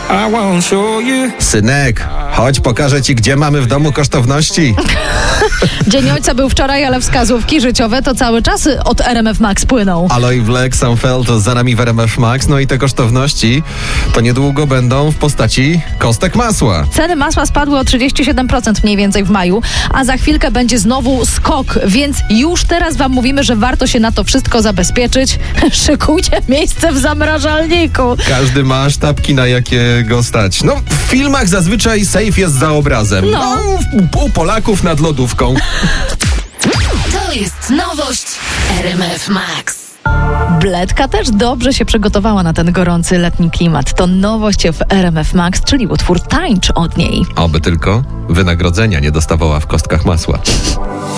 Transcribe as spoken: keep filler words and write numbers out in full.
I won't show you. Synek, chodź, pokażę ci, gdzie mamy w domu kosztowności. Dzień Ojca był wczoraj, ale wskazówki życiowe to cały czas od R M F Max płyną. Aloe Black, Sunfeld to za nami w R M F Max, no i te kosztowności to niedługo będą w postaci kostek masła. Ceny masła spadły o trzydzieści siedem procent mniej więcej w maju, a za chwilkę będzie znowu skok, więc już teraz wam mówimy, że warto się na to wszystko zabezpieczyć. Szykujcie miejsce w zamrażalniku. Każdy ma sztabki, na jakie go stać. No, w filmach zazwyczaj safe jest za obrazem. No. No, u Polaków nad lodówką. To jest nowość R M F Max. Bledka też dobrze się przygotowała na ten gorący letni klimat. To nowość w R M F Max, czyli utwór Tańcz od niej. Oby tylko wynagrodzenia nie dostawała w kostkach masła.